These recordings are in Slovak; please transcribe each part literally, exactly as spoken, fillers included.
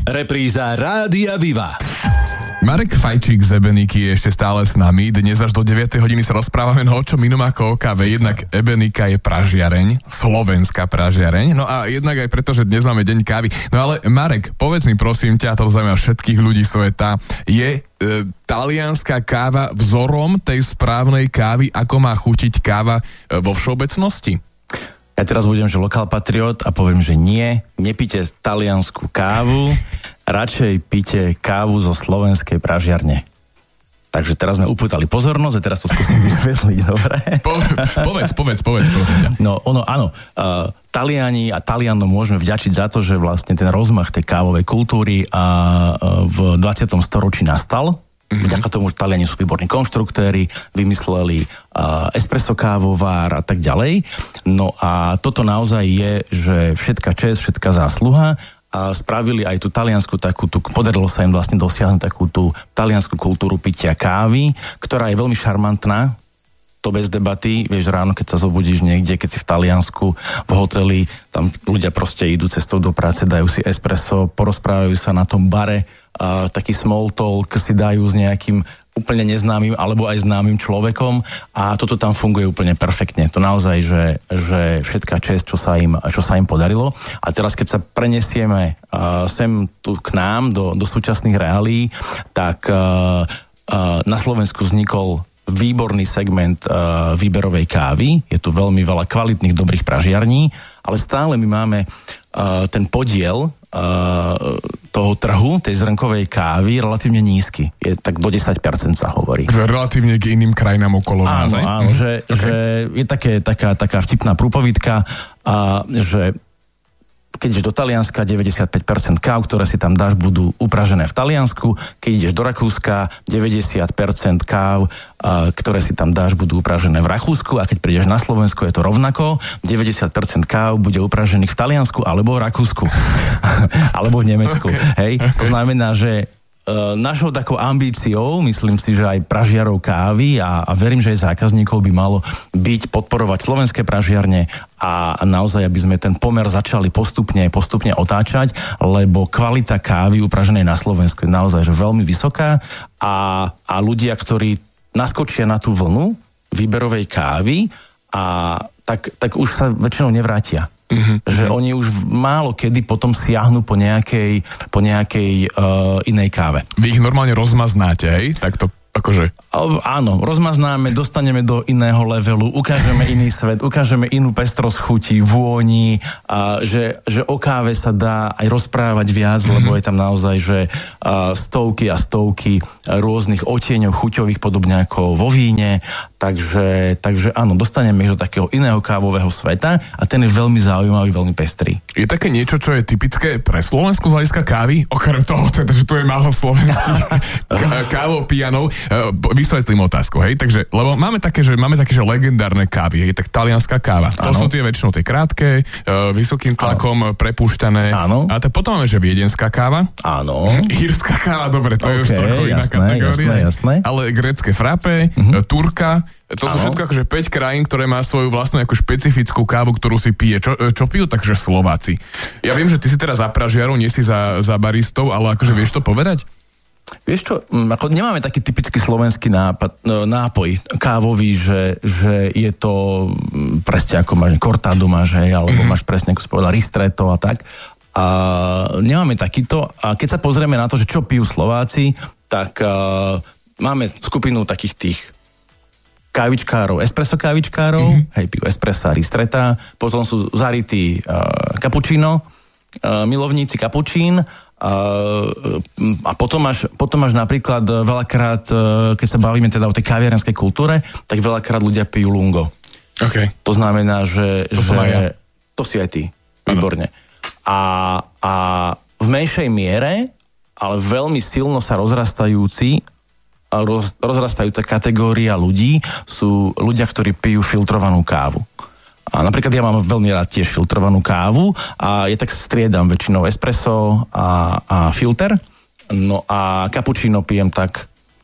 Repríza Rádia Viva. Marek Fajčík z Ebeniky je ešte stále s nami. Dnes až do deviatej hodiny sa rozprávame no o čom inom ako o káve. Jednak Ebenika je pražiareň, slovenská pražiareň, no a jednak aj preto, že dnes máme deň kávy. No ale Marek, povedz mi prosím ťa, to zaujíma všetkých ľudí sveta, je e, talianská káva vzorom tej správnej kávy, ako má chutiť káva e, vo všeobecnosti? Ja teraz budem, že lokál patriot a poviem, že nie, nepíte taliansku kávu, radšej píte kávu zo slovenskej pražiarne. Takže teraz sme upútali pozornosť a teraz to skúsim vysvetliť, dobre? Po, povedz, povedz, povedz, prosím. No, ono, áno, uh, Taliani a Talianom môžeme vďačiť za to, že vlastne ten rozmach tej kávovej kultúry a, uh, v dvadsiatom storočí nastal. Mm-hmm. Vďaka tomu, že Taliani sú výborní konštruktéri, vymysleli uh, espresso kávovár a tak ďalej. No a toto naozaj je, že všetká česť, všetká zásluha a spravili aj tú taliansku takú, tú, podarilo sa im vlastne dosiahnuť takú tú taliansku kultúru pitia kávy, ktorá je veľmi šarmantná. To bez debaty, vieš, ráno, keď sa zobudíš niekde, keď si v Taliansku, v hoteli, tam ľudia proste idú cestou do práce, dajú si espresso, porozprávajú sa na tom bare, a taký small talk si dajú s nejakým úplne neznámym alebo aj známym človekom a toto tam funguje úplne perfektne. To naozaj, že, že všetká česť, čo sa im, čo sa im podarilo. A teraz, keď sa prenesieme uh, sem tu k nám do, do súčasných reálií, tak uh, uh, na Slovensku vznikol výborný segment uh, výberovej kávy. Je tu veľmi veľa kvalitných, dobrých pražiarní, ale stále my máme uh, ten podiel uh, toho trhu, tej zrnkovej kávy relatívne nízky. Je tak do desať percent sa hovorí. Že relatívne k iným krajinám okolo nás. Áno, áno, mm-hmm. že, okay. že je také, taká, taká vtipná prúpovidka, uh, že keď ideš do Talianska, deväťdesiatpäť percent káv, ktoré si tam dáš, budú upražené v Taliansku. Keď ideš do Rakúska, deväťdesiat percent káv, ktoré si tam dáš, budú upražené v Rakúsku. A keď prídeš na Slovensku, je to rovnako. deväťdesiat percent káv bude upražených v Taliansku alebo v Rakúsku. alebo v Nemecku. Okay. Hej? Okay. To znamená, že našou takou ambíciou, myslím si, že aj pražiarov kávy a, a verím, že aj zákazníkov by malo byť podporovať slovenské pražiarne a, a naozaj, aby sme ten pomer začali postupne, postupne otáčať, lebo kvalita kávy upraženej na Slovensku je naozaj že veľmi vysoká a, a ľudia, ktorí naskočia na tú vlnu výberovej kávy a tak, tak už sa väčšinou nevrátia. Mm-hmm. Že mm-hmm. oni už málo kedy potom siahnu po nejakej, po nejakej uh, inej káve. Vy ich normálne rozmaznáte, hej? Tak to akože... Áno, rozmaznáme, dostaneme do iného levelu, ukážeme iný svet, ukážeme inú pestrosť chutí, vôni, a že, že o káve sa dá aj rozprávať viac, mm-hmm. lebo je tam naozaj, že a, stovky a stovky rôznych odtieňov chuťových, podobne ako vo víne, takže, takže áno, dostaneme ich do takého iného kávového sveta a ten je veľmi zaujímavý, veľmi pestrý. Je také niečo, čo je typické pre Slovensku z hľadiska kávy? Okrem toho, teda, že tu je málo slovenských kávopijanov. Vysvetlím otázku, hej, takže, lebo máme také, že máme také, že legendárne kávy, je tak talianská káva. To ano. Sú tie väčšinou tie krátke, uh, vysokým tlakom ano. Prepúšťané. Áno. A tak potom máme, že viedenská káva. Áno. Írska káva, dobre, to okay, je už trochu iná jasné, kategória. Jasné, jasné. Ale grécke frappé, uh-huh. turka, to sú všetko akože päť krajín, ktoré má svoju vlastnú ako špecifickú kávu, ktorú si pije. Čo, čo pijú? Takže Slováci. Ja viem, že ty si teraz za pražiarou, nie si za, za baristou, ale akože vieš to povedať? Vieš čo, ako nemáme taký typický slovenský nápad, nápoj kávový, že, že je to presne ako máš cortado máš, hej, alebo mm-hmm. máš presne ako si povedal ristretto a tak. A nemáme takýto. A keď sa pozrieme na to, že čo pijú Slováci, tak uh, máme skupinu takých tých kávičkárov, espresso kávičkárov, mm-hmm. hej, pijú espressa, ristretta, potom sú zarytí uh, cappuccino, uh, milovníci cappuccín. Uh, a potom máš, potom máš napríklad veľakrát, uh, keď sa bavíme teda o tej kaviarenskej kultúre, tak veľakrát ľudia pijú lungo. Okay. To znamená, že... To že ja. To si aj ty. Výborne. A, a v menšej miere, ale veľmi silno sa rozrastajúci roz, rozrastajúca kategória ľudí sú ľudia, ktorí pijú filtrovanú kávu. A napríklad ja mám veľmi rád tiež filtrovanú kávu a je tak striedam väčšinou espresso a, a filter. No a cappuccino pijem tak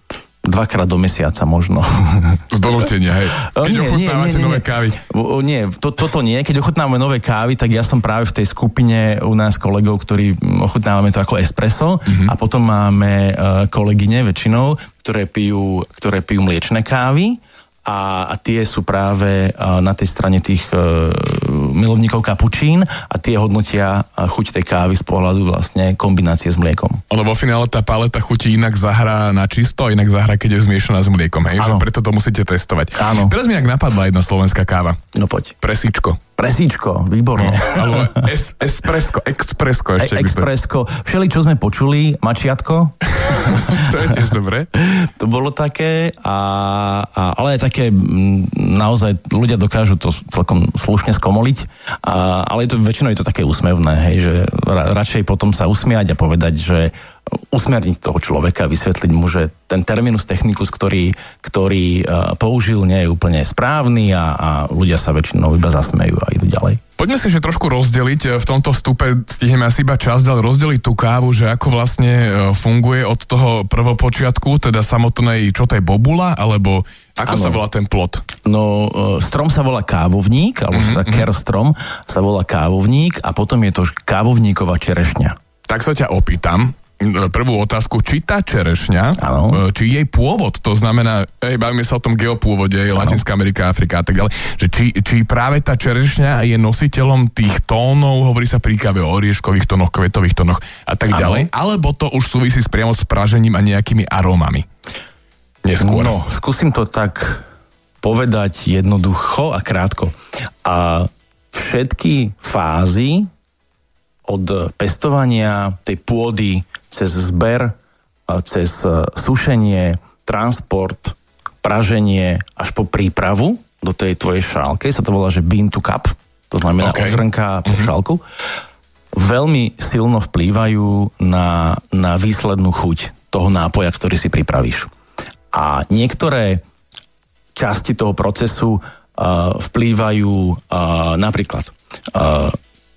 dvakrát do mesiaca možno. Z donútenia, hej. Keď nie, ochutnávate nie, nie, nové kávy. O, nie, to, toto nie. Keď ochutnávame nové kávy, tak ja som práve v tej skupine u nás kolegov, ktorí ochutnávame to ako espresso mm-hmm. a potom máme uh, kolegyne väčšinou, ktoré pijú, ktoré pijú mliečne kávy a, a tie sú práve uh, na tej strane tých uh, milovníkov kapučín a tie hodnotia uh, chuť tej kávy z pohľadu vlastne kombinácie s mliekom. Ale vo finále tá paleta chuti inak zahrá na čisto, inak zahrá, keď je zmiešaná s mliekom, hej? Že preto to musíte testovať. Áno. Teraz mi inak napadla jedna slovenská káva. No poď. Presíčko. Presíčko, výborne. No, alebo es, espresko, expresko ešte. E, expresko. Všeli, čo sme počuli, mačiatko. To je tiež dobré. To bolo také, a, a, ale aj také, m, naozaj ľudia dokážu to celkom slušne skomoliť, a, ale je to, väčšinou je to také úsmevné, hej, že ra, radšej potom sa usmiať a povedať, že usmerniť toho človeka, vysvetliť mu, že ten terminus technicus, ktorý, ktorý uh, použil, nie je úplne správny a, a ľudia sa väčšinou iba zasmejú a idú ďalej. Poďme si ešte trošku rozdeliť, v tomto vstupe stihneme asi iba časť, ale rozdeliť tú kávu, že ako vlastne funguje od toho prvopočiatku, teda samotnej, čo to je bobula, alebo ako ano. Sa volá ten plod? No, strom sa volá kávovník, alebo mm-hmm. sa kerstrom sa volá kávovník a potom je to kávovníková čerešňa. Tak sa ťa opýtam, prvú otázku, či tá čerešňa, ano. či jej pôvod, to znamená, hej, bavíme sa o tom geopôvode, Latinská Amerika, Afrika a tak ďalej, že či, či práve tá čerešňa je nositeľom tých tónov, hovorí sa pri káve o orieškových tónoch, kvetových tónoch a tak ano. Ďalej, alebo to už súvisí s priamo s pražením a nejakými arómami? Neskôr. No, skúsim to tak povedať jednoducho a krátko. A všetky fázy od pestovania tej pôdy cez zber, cez sušenie, transport, praženie až po prípravu do tej tvojej šálky, sa to volá, že bean to cup, to znamená okay. od zrnka po mm-hmm. šálku, veľmi silno vplývajú na, na výslednú chuť toho nápoja, ktorý si pripravíš. A niektoré časti toho procesu uh, vplývajú uh, napríklad uh,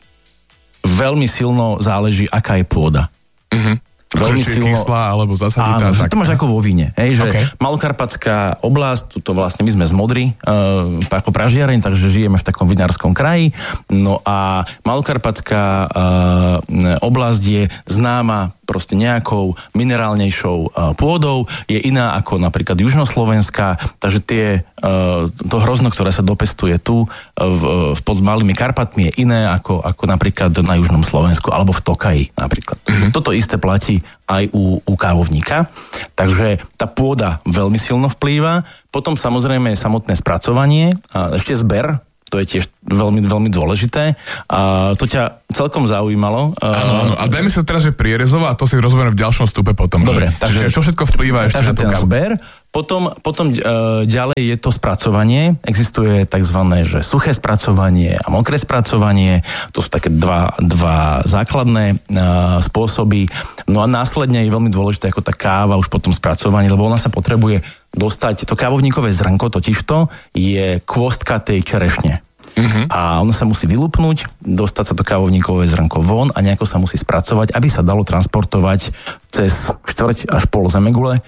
veľmi silno záleží, aká je pôda. Mm-hmm. Veľmi či silno... kyslá, alebo zasaditá. Áno, že to máš ako vo víne. Hej, že okay. Malokarpatská oblasť, tuto vlastne my sme z Modry, uh, ako pražiareň, takže žijeme v takom vinárskom kraji. No a Malokarpatská uh, oblasť je známa proste nejakou minerálnejšou uh, pôdou, je iná ako napríklad južnoslovenská, takže tie, uh, to hrozno, ktoré sa dopestuje tu uh, v, v pod malými Karpatmi je iné ako, ako napríklad na južnom Slovensku alebo v Tokaji napríklad. Mm-hmm. Toto isté platí aj u, u kávovníka. Takže tá pôda veľmi silno vplýva. Potom samozrejme je samotné spracovanie, a ešte zber, to je tiež veľmi, veľmi dôležité. A to ťa celkom zaujímalo. Áno, áno. A dajme sa teraz, že prierezovo a to si rozoberieme v ďalšom stupe potom. Dobre. Že, takže, čo všetko vplýva ešte na tú kávu? Zber. Potom, potom uh, ďalej je to spracovanie. Existuje takzvané, že suché spracovanie a mokré spracovanie. To sú také dva, dva základné uh, spôsoby. No a následne je veľmi dôležité ako tá káva už potom spracovanie, lebo ona sa potrebuje dostať, to kávovníkové zrnko totižto je kôstka tej čerešne. Mm-hmm. A ono sa musí vylupnúť, dostať sa to kávovníkové zrnko von a nejako sa musí spracovať, aby sa dalo transportovať cez štvrť až pol zemegule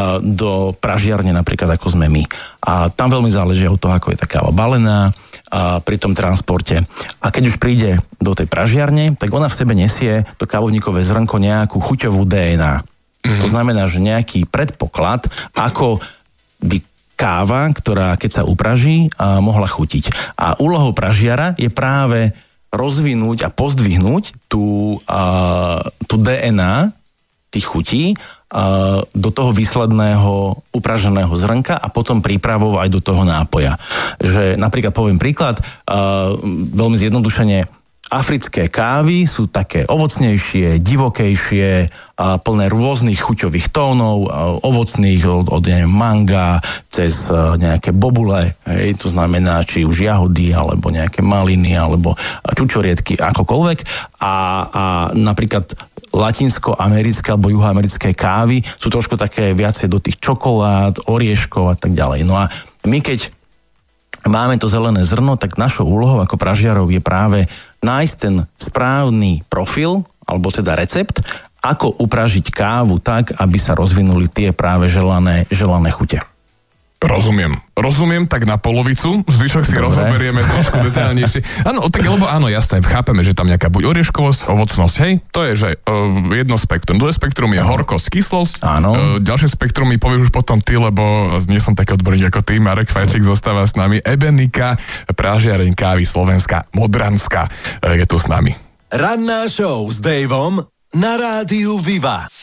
do pražiarne napríklad ako sme my. A tam veľmi záleží od toho, ako je tá káva balená a pri tom transporte. A keď už príde do tej pražiarne, tak ona v sebe nesie to kávovníkové zrnko nejakú chuťovú dé en á. Mm-hmm. To znamená, že nejaký predpoklad, ako by káva, ktorá keď sa upraží, a mohla chutiť. A úlohou pražiara je práve rozvinúť a pozdvihnúť tú, a, tú dé en á tých chutí a, do toho výsledného upraženého zrnka a potom prípravou aj do toho nápoja. Že napríklad poviem príklad, a, veľmi zjednodušene, africké kávy sú také ovocnejšie, divokejšie, a plné rôznych chuťových tónov, ovocných od, od neviem, manga, cez nejaké bobule, hej, to znamená či už jahody, alebo nejaké maliny, alebo čučoriedky, akokoľvek. A, a napríklad latinsko-americké alebo juhoamerické kávy sú trošku také viacej do tých čokolád, orieškov a tak ďalej. No a my keď máme to zelené zrno, tak našou úlohou ako pražiarov je práve nájsť ten správny profil, alebo teda recept ako upražiť kávu tak, aby sa rozvinuli tie práve želané, želané chute. Rozumiem. Rozumiem tak na polovicu, zvyšok si Dobre. rozoberieme trošku detailnejšie. Áno, tak lebo áno, jasné, chápeme, že tam nejaká buď orieškovosť, ovocnosť, hej, to je, že uh, jedno spektrum. Druhé spektrum je horkosť, kyslosť. Áno. Uh, ďalšie spektrum mi povieš už potom ty, lebo nie som taký odborník ako ty, Marek Fajčík zostáva s nami. Ebenika, pražiareň kávy Slovenska, Modranská, uh, je tu s nami. Ranná show s Davom na rádiu Viva.